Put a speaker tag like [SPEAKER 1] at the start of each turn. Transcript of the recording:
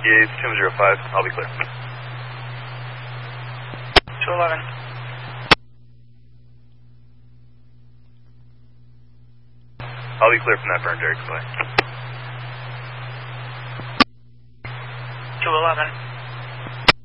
[SPEAKER 1] ETA 205, I'll be clear.
[SPEAKER 2] 211.
[SPEAKER 1] I'll be clear from that burn, Derek. Bye.
[SPEAKER 2] 211.